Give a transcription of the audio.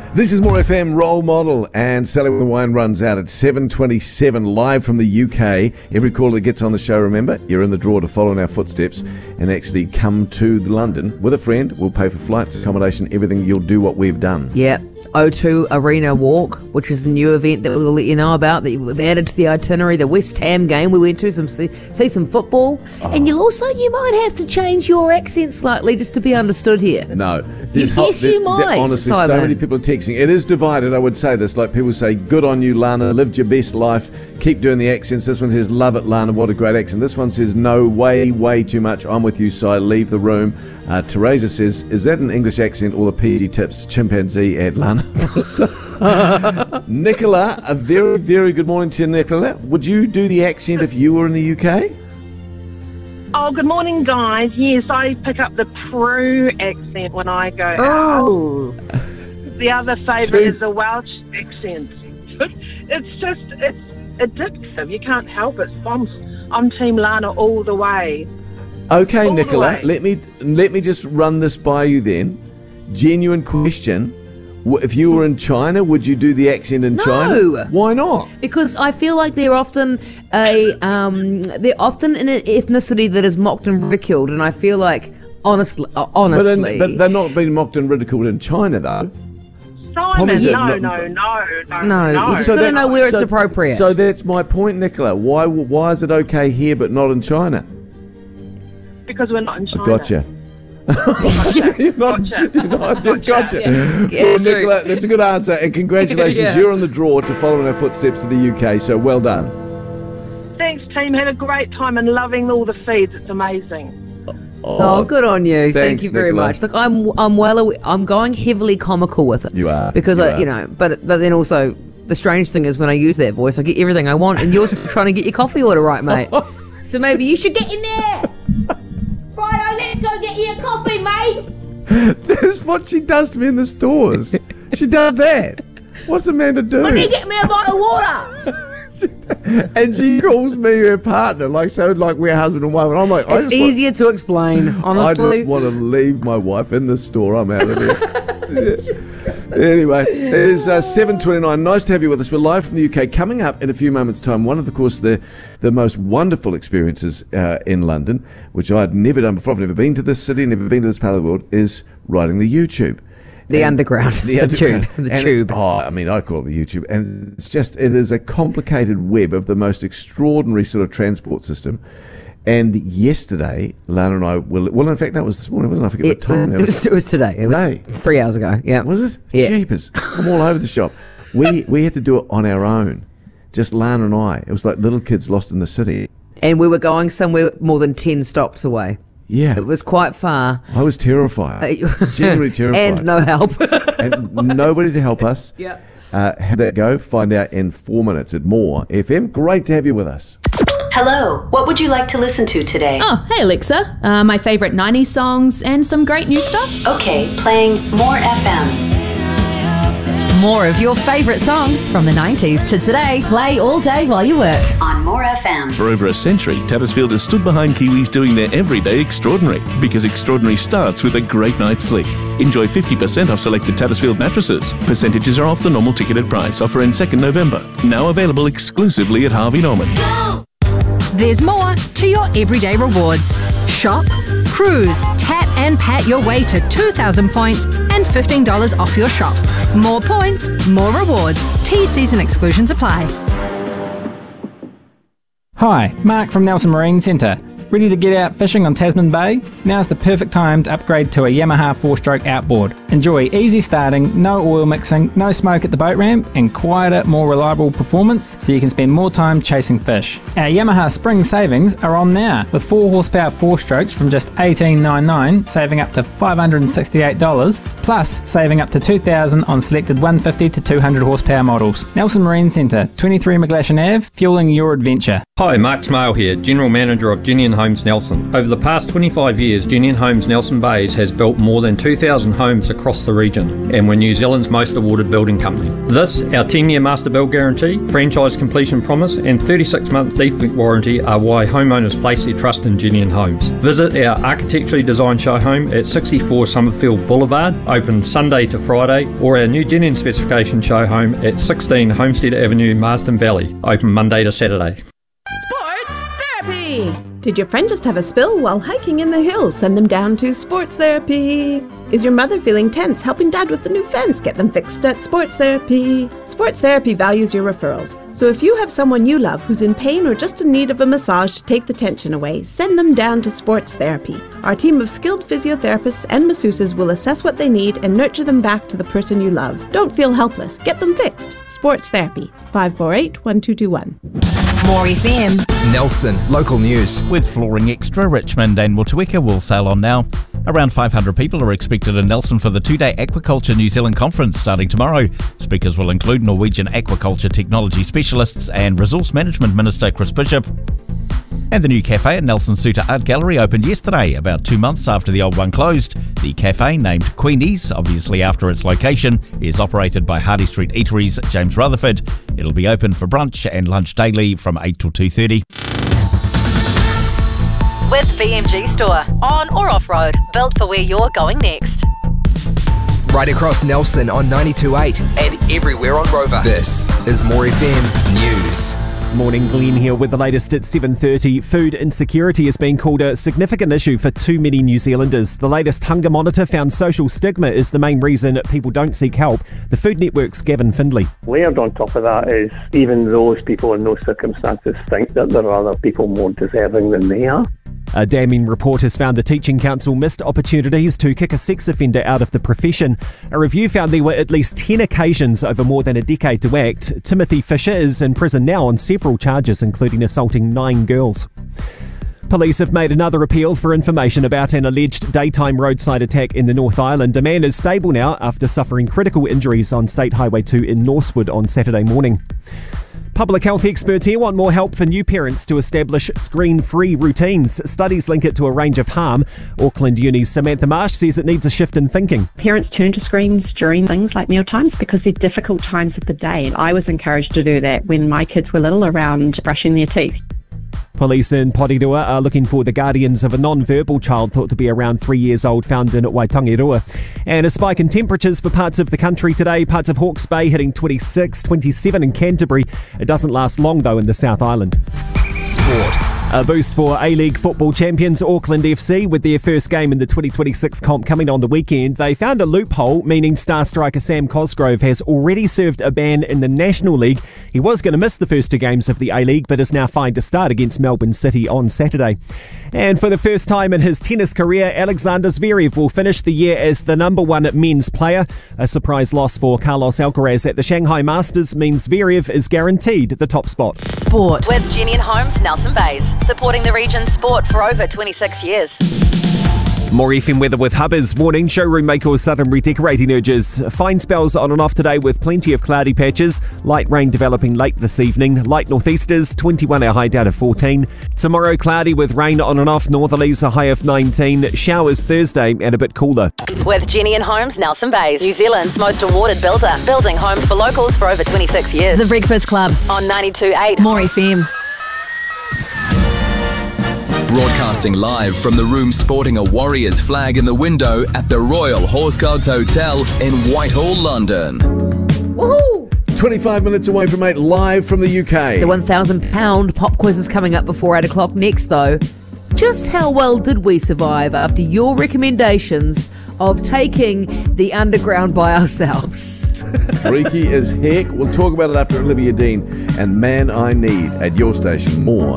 This is More FM Role Model, and Sally with the Wine runs out at 7:27 live from the UK. Every caller that gets on the show, remember, you're in the draw to follow in our footsteps and actually come to London with a friend. We'll pay for flights, accommodation, everything. You'll do what we've done. Yeah. O2 Arena Walk, which is a new event that we'll let you know about, that we've added to the itinerary. The West Ham game we went to, see some football. And you might have to change your accent slightly just to be understood here. No. Yes, you might, Honestly, Simon. so many people are texting. It is divided, I would say this. Like people say, good on you, Lana. Lived your best life. Keep doing the accents. This one says, love it, Lana. What a great accent. This one says, no, way too much. I'm with you, Si. Leave the room. Teresa says, is that an English accent or the PG tips? Chimpanzee at Lana. Nicola, a very, very good morning to you, Nicola. Would you do the accent if you were in the UK? Oh, good morning, guys. Yes, I pick up the Prue accent when I go out. The other favourite is the Welsh accent. It's addictive. You can't help it. I'm Team Lana all the way. Okay, all Nicola, let me just run this by you then. Genuine question. If you were in China, would you do the accent in China? Why not? Because I feel like they're often in an ethnicity that is mocked and ridiculed, and I feel like honestly, but they're not being mocked and ridiculed in China, though. Simon, no. You just got to know where it's appropriate. So that's my point, Nicola. Why is it okay here but not in China? Because we're not in China. Gotcha. You're not. Gotcha. Yes, well, Nicola, that's a good answer, and congratulations. Yeah. You're on the draw to follow in our footsteps to the UK, so well done. Thanks, team. Had a great time and loving all the feeds. It's amazing. Oh, good on you. Thank you very Nicola. much. Look, I'm going heavily comical with it. You are. Because but then also the strange thing is when I use that voice, I get everything I want, and you're still trying to get your coffee order right, mate. So maybe you should get in there. Righto, let's go get you a coffee, mate. That's what she does to me in the stores. She does that. What's Amanda doing? Let me get me a bottle of water. And she calls me her partner, like we're husband and wife. And I'm like, It's easier to explain, honestly. I just want to leave my wife in the store. I'm out of there. Yeah. Anyway, it is 7:29. Nice to have you with us. We're live from the UK. Coming up in a few moments' time, one of the most wonderful experiences in London, which I'd never done before. I've never been to this city, never been to this part of the world, is riding the YouTube. The underground. The underground. The tube. I call it the YouTube. And it is a complicated web of the most extraordinary sort of transport system. And yesterday, Lana and I in fact, that was this morning, wasn't it? I forget what time it was. It was today. It was 3 hours ago, yeah. Was it? Yeah. Jeepers. I'm all over the shop. We had to do it on our own. Just Lana and I. It was like little kids lost in the city. And we were going somewhere more than 10 stops away. Yeah. It was quite far. I was terrified. Genuinely terrified. And no help. And nobody to help us. Yeah. How'd that go? Find out in 4 minutes at More FM. Great to have you with us. Hello, what would you like to listen to today? Oh, hey Alexa. My favourite 90s songs and some great new stuff. Okay, playing More FM. More of your favourite songs from the 90s to today. Play all day while you work. On More FM. For over a century, Tattersfield has stood behind Kiwis doing their everyday extraordinary, because extraordinary starts with a great night's sleep. Enjoy 50% off selected Tattersfield mattresses. Percentages are off the normal ticketed price. Offer in 2nd November. Now available exclusively at Harvey Norman. There's more to your everyday rewards. Shop, cruise, tap and pat your way to 2,000 points and $15 off your shop. More points, more rewards. T&Cs and exclusions apply. Hi, Mark from Nelson Marine Centre. Ready to get out fishing on Tasman Bay? Now's the perfect time to upgrade to a Yamaha 4-stroke outboard. Enjoy easy starting, no oil mixing, no smoke at the boat ramp, and quieter, more reliable performance so you can spend more time chasing fish. Our Yamaha spring savings are on now, with 4 horsepower 4-strokes from just $18.99, saving up to $568, plus saving up to $2,000 on selected 150 to 200 horsepower models. Nelson Marine Centre, 23 McGlashan Ave, fueling your adventure. Hi, Mark Smale here, General Manager of Jenny & Homes Nelson. Over the past 25 years, Genian Homes Nelson Bays has built more than 2,000 homes across the region, and we're New Zealand's most awarded building company. This, our 10-year master build guarantee, franchise completion promise, and 36-month defect warranty are why homeowners place their trust in Genian Homes. Visit our architecturally designed show home at 64 Summerfield Boulevard, open Sunday to Friday, or our new Genian specification show home at 16 Homestead Avenue, Marsden Valley, open Monday to Saturday. Sports Therapy! Did your friend just have a spill while hiking in the hills? Send them down to Sports Therapy. Is your mother feeling tense? Helping dad with the new fence? Get them fixed at Sports Therapy. Sports Therapy values your referrals. So if you have someone you love who's in pain or just in need of a massage to take the tension away, send them down to Sports Therapy. Our team of skilled physiotherapists and masseuses will assess what they need and nurture them back to the person you love. Don't feel helpless. Get them fixed. Sports Therapy. 548-1221. More FM. Nelson, local news. With Flooring Extra, Richmond and Motueka will sail on now. Around 500 people are expected in Nelson for the two-day Aquaculture New Zealand conference starting tomorrow. Speakers will include Norwegian aquaculture technology specialists and Resource Management Minister Chris Bishop. And the new cafe at Nelson Suter Art Gallery opened yesterday, about 2 months after the old one closed. The cafe, named Queenie's, obviously after its location, is operated by Hardy Street Eateries' James Rutherford. It'll be open for brunch and lunch daily from 8 till 2:30. With BMG Store. On or off-road. Built for where you're going next. Right across Nelson on 92.8 and everywhere on Rover. This is More FM News. Morning, Glenn here with the latest at 7:30. Food insecurity has been called a significant issue for too many New Zealanders. The latest Hunger Monitor found social stigma is the main reason people don't seek help. The Food Network's Gavin Findlay. Layered on top of that is even those people in those circumstances think that there are other people more deserving than they are. A damning report has found the Teaching Council missed opportunities to kick a sex offender out of the profession. A review found there were at least 10 occasions over more than a decade to act. Timothy Fisher is in prison now on several charges, including assaulting 9 girls. Police have made another appeal for information about an alleged daytime roadside attack in the North Island. A man is stable now after suffering critical injuries on State Highway 2 in Northwood on Saturday morning. Public health experts here want more help for new parents to establish screen-free routines. Studies link it to a range of harm. Auckland Uni's Samantha Marsh says it needs a shift in thinking. Parents turn to screens during things like meal times because they're difficult times of the day. I was encouraged to do that when my kids were little around brushing their teeth. Police in Porirua are looking for the guardians of a non-verbal child thought to be around 3 years old found in Waitangirua. And a spike in temperatures for parts of the country today. Parts of Hawke's Bay hitting 26, 27 in Canterbury. It doesn't last long though in the South Island. Sport. A boost for A-League football champions Auckland FC with their first game in the 2026 comp coming on the weekend. They found a loophole, meaning star striker Sam Cosgrove has already served a ban in the National League. He was going to miss the first 2 games of the A-League, but is now fine to start against Melbourne City on Saturday. And for the first time in his tennis career, Alexander Zverev will finish the year as the #1 men's player. A surprise loss for Carlos Alcaraz at the Shanghai Masters means Zverev is guaranteed the top spot. Sport with Genian Homes Nelson Bays, supporting the region's sport for over 26 years. More FM weather with Hubbers. Morning. Showroom may cause sudden redecorating urges. Fine spells on and off today with plenty of cloudy patches. Light rain developing late this evening. Light northeasters, 21 our high down to 14. Tomorrow cloudy with rain on and off. Northerlies a high of 19. Showers Thursday and a bit cooler. With Genian Homes Nelson Bays, New Zealand's most awarded builder. Building homes for locals for over 26 years. The Breakfast Club on 92.8 More FM. Broadcasting live from the room sporting a Warriors flag in the window at the Royal Horse Guards Hotel in Whitehall, London. Woohoo! 25 minutes away from 8, live from the UK. The £1,000 pop quiz is coming up before 8 o'clock next, though. Just how well did we survive after your recommendations of taking the underground by ourselves? Freaky as heck. We'll talk about it after Olivia Dean and Man I Need at your station. More